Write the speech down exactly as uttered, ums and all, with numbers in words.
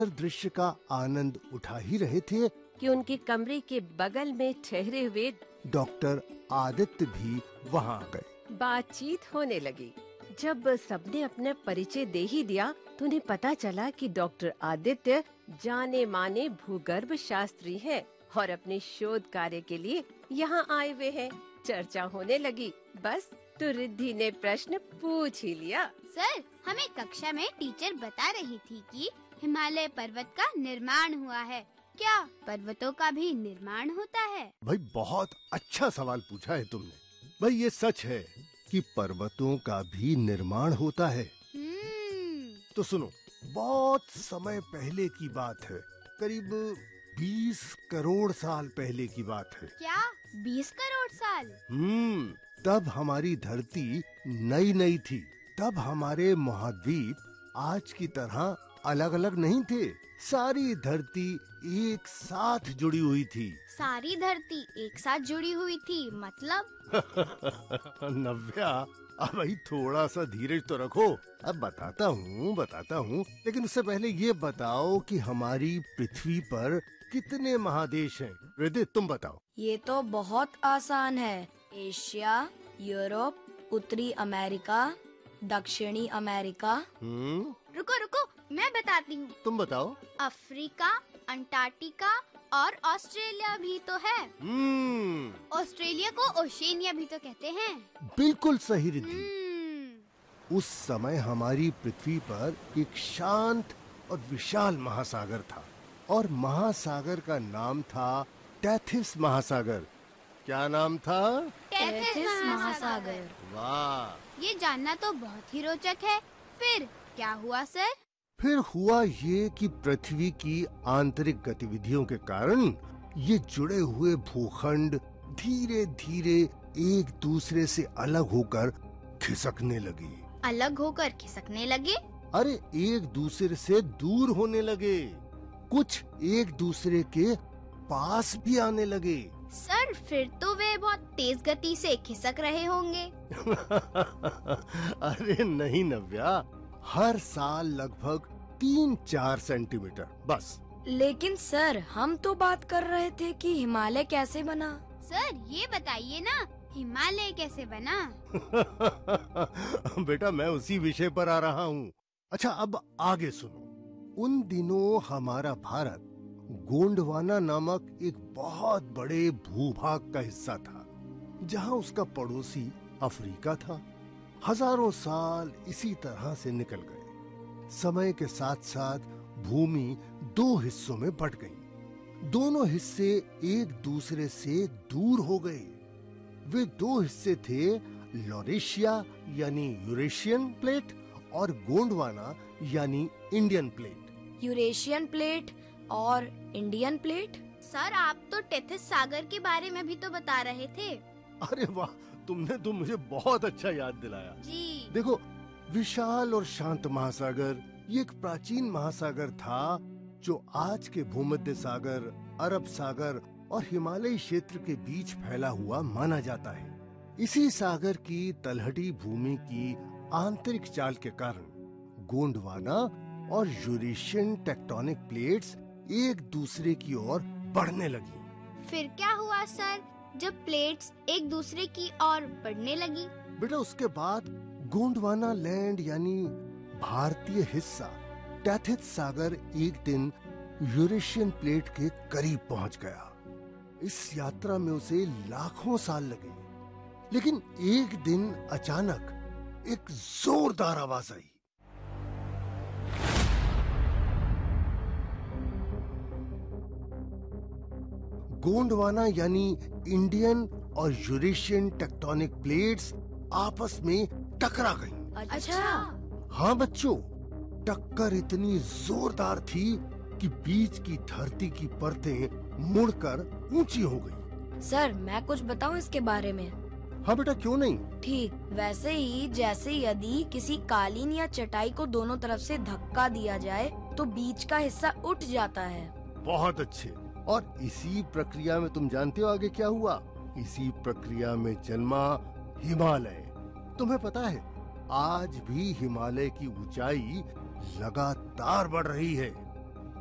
दृश्य का आनंद उठा ही रहे थे कि उनके कमरे के बगल में ठहरे हुए डॉक्टर आदित्य भी वहाँ आ गए। बातचीत होने लगी। जब सबने अपना परिचय दे ही दिया तो उन्हें पता चला कि डॉक्टर आदित्य जाने माने भूगर्भ शास्त्री हैं और अपने शोध कार्य के लिए यहाँ आए हुए हैं। चर्चा होने लगी। बस तो रिद्धि ने प्रश्न पूछ ही लिया। सर, हमें कक्षा में टीचर बता रही थी कि हिमालय पर्वत का निर्माण हुआ है। क्या पर्वतों का भी निर्माण होता है? भाई बहुत अच्छा सवाल पूछा है तुमने। भाई ये सच है कि पर्वतों का भी निर्माण होता है। तो सुनो, बहुत समय पहले की बात है, करीब बीस करोड़ साल पहले की बात है। क्या बीस करोड़ साल? हम्म तब हमारी धरती नई नई थी। तब हमारे महाद्वीप आज की तरह अलग अलग नहीं थे। सारी धरती एक साथ जुड़ी हुई थी। सारी धरती एक साथ जुड़ी हुई थी मतलब? नव्या, अब भाई थोड़ा सा धीरज तो रखो। अब बताता हूँ बताता हूँ लेकिन उससे पहले ये बताओ कि हमारी पृथ्वी पर कितने महादेश हैं? रिद्धि तुम बताओ। ये तो बहुत आसान है। एशिया, यूरोप, उत्तरी अमेरिका, दक्षिणी अमेरिका। हम्म रुको रुको, मैं बताती हूँ। तुम बताओ। अफ्रीका, अंटार्कटिका और ऑस्ट्रेलिया भी तो है। हम्म ऑस्ट्रेलिया को ओशेनिया भी तो कहते हैं। बिल्कुल सही रिद्धि। हम्म, उस समय हमारी पृथ्वी पर एक शांत और विशाल महासागर था और महासागर का नाम था टेथिस महासागर। क्या नाम था? टेथिस महासागर। वाह, ये जानना तो बहुत ही रोचक है। फिर क्या हुआ सर? फिर हुआ ये कि पृथ्वी की आंतरिक गतिविधियों के कारण ये जुड़े हुए भूखंड धीरे धीरे एक दूसरे से अलग होकर खिसकने लगे। अलग होकर खिसकने लगे? अरे एक दूसरे से दूर होने लगे, कुछ एक दूसरे के पास भी आने लगे। सर, फिर तो वे बहुत तेज गति से खिसक रहे होंगे। अरे नहीं नव्या, हर साल लगभग तीन चार सेंटीमीटर बस। लेकिन सर, हम तो बात कर रहे थे कि हिमालय कैसे बना। सर, ये बताइए ना, हिमालय कैसे बना? बेटा मैं उसी विषय पर आ रहा हूँ। अच्छा अब आगे सुनो। उन दिनों हमारा भारत गोंडवाना नामक एक बहुत बड़े भूभाग का हिस्सा था, जहाँ उसका पड़ोसी अफ्रीका था। हजारों साल इसी तरह से निकल गए। समय के साथ साथ भूमि दो हिस्सों में बंट गई। दोनों हिस्से एक दूसरे से दूर हो गए। वे दो हिस्से थे लॉरेशिया यानी यूरेशियन प्लेट और गोंडवाना यानी इंडियन प्लेट। यूरेशियन प्लेट और इंडियन प्लेट? सर, आप तो टेथिस सागर के बारे में भी तो बता रहे थे। अरे वाह, तुमने तो मुझे बहुत अच्छा याद दिलाया। जी। देखो, विशाल और शांत महासागर ये एक प्राचीन महासागर था जो आज के भूमध्य सागर, अरब सागर और हिमालयी क्षेत्र के बीच फैला हुआ माना जाता है। इसी सागर की तलहटी भूमि की आंतरिक चाल के कारण गोंडवाना और यूरेशियन टेक्टोनिक प्लेट्स एक दूसरे की ओर बढ़ने लगी। फिर क्या हुआ सर, जब प्लेट्स एक दूसरे की ओर बढ़ने लगी? बेटा उसके बाद गोंडवाना लैंड यानी भारतीय हिस्सा टेथिस सागर एक दिन यूरेशियन प्लेट के करीब पहुंच गया। इस यात्रा में उसे लाखों साल लगे, लेकिन एक दिन अचानक एक जोरदार आवाज आई। गोंडवाना यानी इंडियन और यूरेशियन टेक्टोनिक प्लेट्स आपस में टकरा गईं। अच्छा। हाँ बच्चों, टक्कर इतनी जोरदार थी कि बीच की धरती की परतें मुड़कर ऊंची हो गई। सर, मैं कुछ बताऊं इसके बारे में? हाँ बेटा, क्यों नहीं। ठीक वैसे ही जैसे यदि किसी कालीन या चटाई को दोनों तरफ से धक्का दिया जाए तो बीच का हिस्सा उठ जाता है। बहुत अच्छे। और इसी प्रक्रिया में तुम जानते हो आगे क्या हुआ? इसी प्रक्रिया में जन्मा हिमालय। तुम्हें पता है आज भी हिमालय की ऊंचाई लगातार बढ़ रही है।